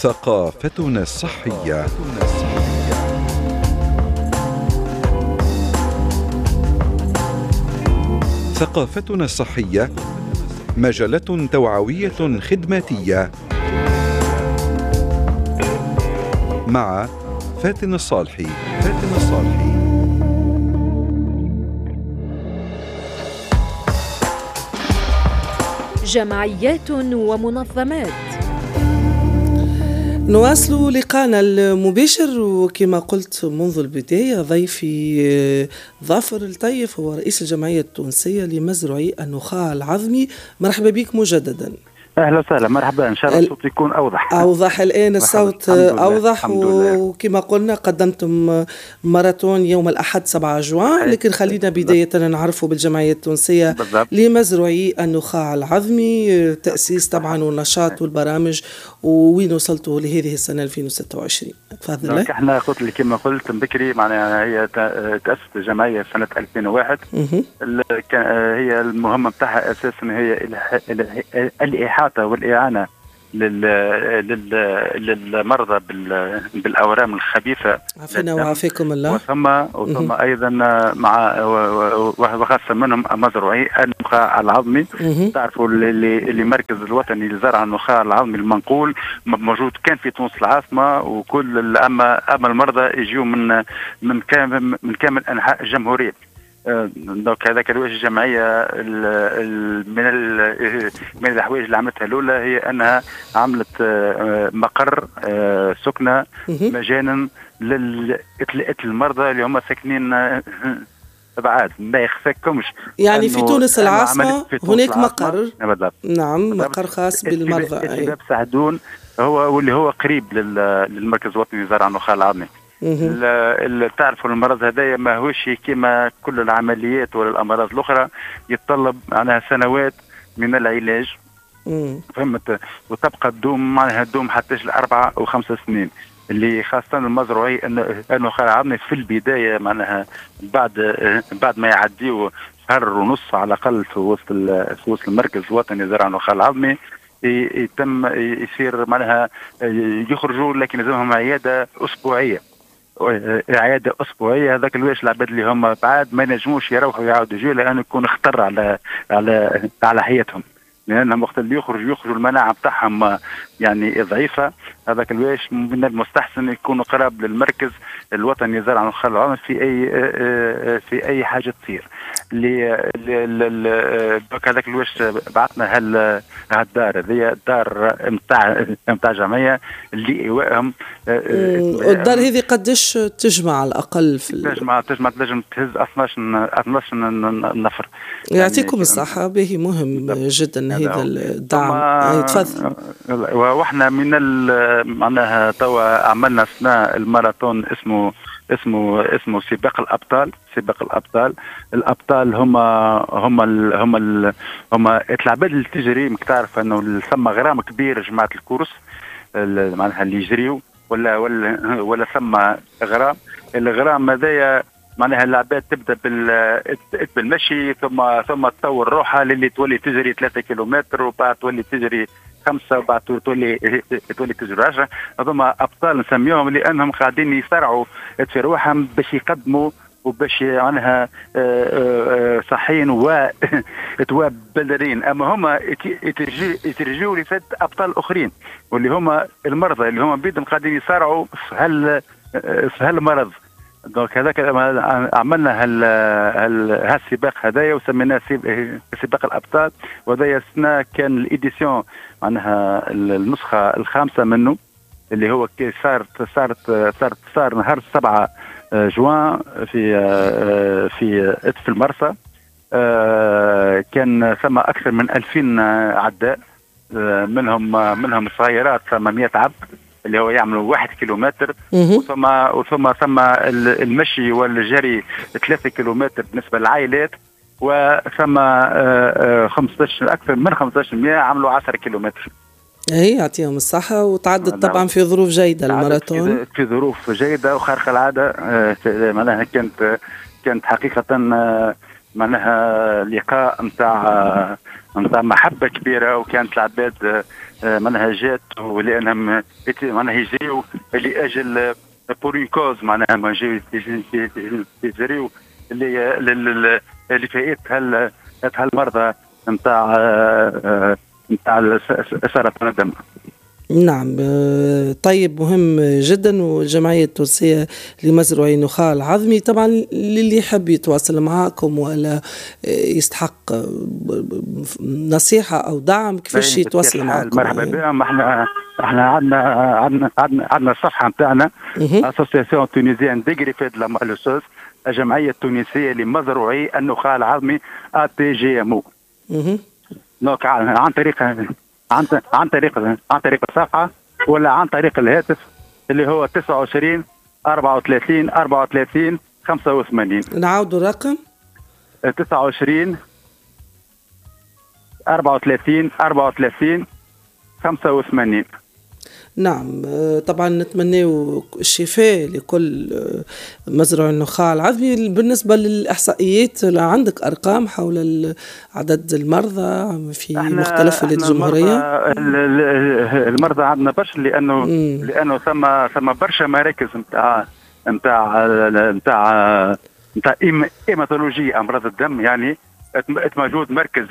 ثقافتنا الصحية. ثقافتنا الصحية مجلة توعوية خدماتية مع فاتن الصالحي. جمعيات ومنظمات. نواصل لقاءنا المباشر، وكما قلت منذ البداية ضيفي ظافر الطيف هو رئيس الجمعية التونسية لمزروعي النخاع العظمي. مرحبا بك مجددا. اهلا وسهلا، مرحبا. ان شاء الله الصوت يكون اوضح الان الصوت اوضح. وكما قلنا قدمتم ماراثون يوم الاحد 7 جوان، لكن خلينا بدايه نعرفوا بالجمعيه التونسيه بالضبط لمزروعي النخاع العظمي، تاسيس طبعا والنشاط والبرامج، وين وصلتوا لهذه السنه 2026. تفضل. احنا قلت لك كما قلت بكري، معناها هي تاسست الجمعيه سنه 2001. هي المهمه بتاعها اساسا هي الإحاطة والإعانة للمرضى بالأورام الخبيفة. عافينا وعافيكم الله. وثم أيضا مع وخاصة منهم مزروعي النخاع العظمي. تعرفوا اللي مركز الوطني لزرع النخاع العظمي المنقول موجود كان في تونس العاصمة، وكل أما المرضى يجوا من كامل أنحاء الجمهورية. دونك هذاك الوجه الجمعيه من الحوايج اللي عملتها الاولى هي انها عملت مقر سكنه مجانا للمرضى اللي هم ساكنين بعاد. ما يخفاكمش يعني في تونس العاصمه هناك مقر. نعم، مقر خاص بالمرضى. باب سعدون هو واللي هو قريب للمركز الوطني لزرع النخاع العظمي. تعرفوا المرض هذايا ماهوش كما كل العمليات ولا الامراض الاخرى، يتطلب معناها سنوات من العلاج. فهمت؟ وتبقى تدوم معناها حتى 4 أو 5 سنين. اللي خاصه المزروعي النخاع العظمي في البدايه معناها بعد ما يعديوا شهر ونص على الاقل في وسط المركز الوطني لزرع النخاع العظمي، يتم يصير معناها يخرجوا، لكن لازمهم عياده اسبوعيه. هذاك الوقت العباد اللي هم بعاد ما ينجموش يروحوا يعاودوا يجوا، لانه يكون خطر على حياتهم، لانهم وقت اللي يخرجوا المناعه بتاعهم يعني ضعيفه. هذاك الوقت من المستحسن يكونوا قراب للمركز الوطني لزرع النخاع العظمي في اي حاجه تصير. هذاك الوقت بعثنا هالدار هذه الدار نتاع جمعيه اللي ايواهم. الدار هذه قداش تجمع على الاقل تنجم تهز 12 نفر. يعطيكم الصحه. به مهم جدا هذا الدعم. تفضل. واحنا من معناها توا عملنا سنة الماراثون اسمه سباق الابطال. هم العباد اللي تجري. مك تعرف انه ثم غرام كبير جماعه الكورس معناها اللي يجريوا ولا ثم الغرام هذايا معناها العباد تبدا بالمشي، ثم تطور روحها للي تولي تجري 3 كيلومتر، وبعد تولي تجري 5، وبعد تولي تجري 10. هذوما ابطال نسميهم لانهم قاعدين يسرعوا في روحهم باش يقدموا وباش معناها صحيين وتوابلرين. اما هما يترجوا لفد ابطال اخرين، واللي هما المرضى اللي هما بيدهم قاعدين يسارعوا في هالمرض. دونك هذاك عملنا هالسباق هذايا وسميناه سباق الابطال. وهذايا السنه كان الايديسيون معناها النسخه الخامسه منه، اللي هو صار نهار 7 جوان في المرسى. كان ثم اكثر من 2000 عداء، منهم صغيرات ثم 100 عبد اللي هو يعملوا 1 كيلومتر، ثم المشي والجري 3 كيلومتر بالنسبه للعائلات، وثم 15 اكثر من 15% عملوا 10 كيلومتر. يعطيهم الصحة. وتعدت طبعا في ظروف جيدة الماراثون، في ظروف جيدة وخارقة العادة. معناها كانت حقيقة معناها لقاء نتاع محبة كبيرة، وكانت العباد منهجات ولانهم معناها يجريوا لاجل بور اون كوز معناها ما يجريوا اللي فائت هالمرضى نتاع سرطان الدم. نعم. طيب، مهم جدا. والجمعية التونسية لمزروعي النخاع العظمي طبعا للي يحب يتواصل معكم ولا يستحق نصيحة أو دعم كيفاش يتواصل معكم؟ مرحبا بهم. احنا عندنا الصفحة نتاعنا اسوسياسيون تونيزيان دي غريفي دو لا مالوسوس، الجمعية التونسية لمزروعي النخاع العظمي ATGMO. دونك عن طريق الصفحة ولا عن طريق الهاتف اللي هو 29 34 34 85. نعاودوا الرقم 29 34 34 85. نعم. طبعا نتمنى الشفاء لكل مزروع النخاع العظمي. بالنسبة للإحصائيات عندك أرقام حول عدد المرضى في مختلف ولايات الجمهورية؟ المرضى عندنا برشا لأنه ثم برشا مراكز نتاع إيماتولوجي أمراض الدم. يعني موجود مركز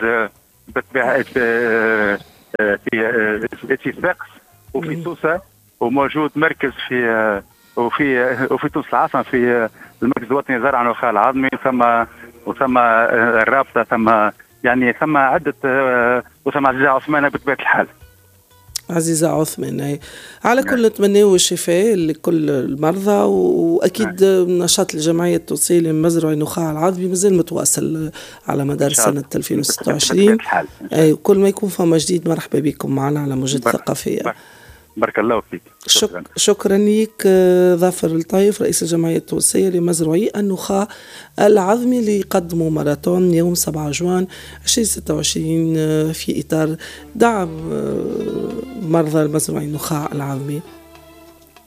في فاقس وفي توسا، وموجود مركز وفي تونس العاصمة في المركز الوطني لزرع النخاع العظمي، ثم الرابطة، ثم عدة، وثم عزيزة عثمان بطبيعة الحال. عزيزة عثمان، على كل نتمنى الشفاء لكل المرضى، وأكيد نشاط الجمعية التونسية لمزروعي النخاع العظمي مازال متواصل على مدار سنة 2026. كل ما يكون فما جديد مرحبا بكم معنا على موجة ثقافية. بارك الله فيك. شكرا لك ظافر الطيف، رئيس الجمعية التونسية لمزروعي النخاع العظمي اللي يقدموا ماراثون يوم 7 جوان 2026 في إطار دعم مرضى مزروعي النخاع العظمي.